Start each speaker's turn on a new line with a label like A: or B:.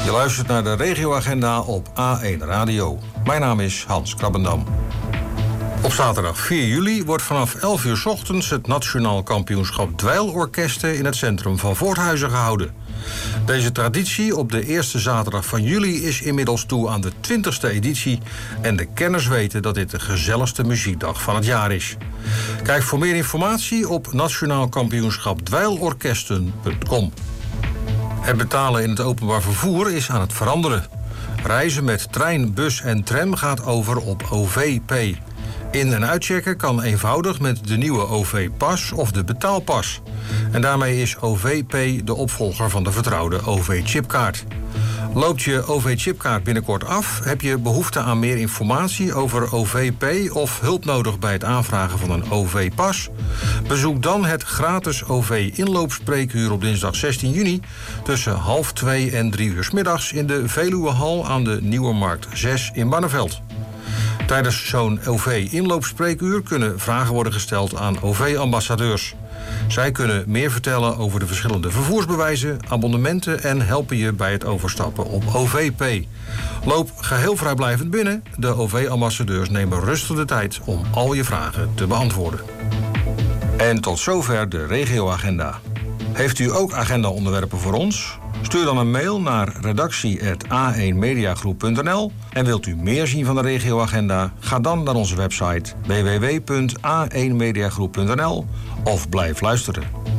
A: Je luistert naar de regioagenda op A1 Radio. Mijn naam is Hans Krabbendam. Op zaterdag 4 juli wordt vanaf 11 uur 's ochtends het Nationaal Kampioenschap Dweilorkesten in het centrum van Voorthuizen gehouden. Deze traditie op de eerste zaterdag van juli is inmiddels toe aan de 20e editie en de kenners weten dat dit de gezelligste muziekdag van het jaar is. Kijk voor meer informatie op nationaalkampioenschapdweilorkesten.com. Het betalen in het openbaar vervoer is aan het veranderen. Reizen met trein, bus en tram gaat over op OVP. In- en uitchecken kan eenvoudig met de nieuwe OV-pas of de betaalpas. En daarmee is OVP de opvolger van de vertrouwde OV-chipkaart. Loopt je OV-chipkaart binnenkort af? Heb je behoefte aan meer informatie over OVP of hulp nodig bij het aanvragen van een OV-pas? Bezoek dan het gratis OV-inloopspreekuur op dinsdag 16 juni... tussen 12:30 en 3 uur 's middags in de Veluwehal aan de Nieuwermarkt 6 in Barneveld. Tijdens zo'n OV-inloopspreekuur kunnen vragen worden gesteld aan OV-ambassadeurs. Zij kunnen meer vertellen over de verschillende vervoersbewijzen, abonnementen en helpen je bij het overstappen op OVP. Loop geheel vrijblijvend binnen. De OV-ambassadeurs nemen rustig de tijd om al je vragen te beantwoorden. En tot zover de regioagenda. Heeft u ook agendaonderwerpen voor ons? Stuur dan een mail naar redactie@a1mediagroep.nl. En wilt u meer zien van de regioagenda? Ga dan naar onze website www.a1mediagroep.nl of blijf luisteren.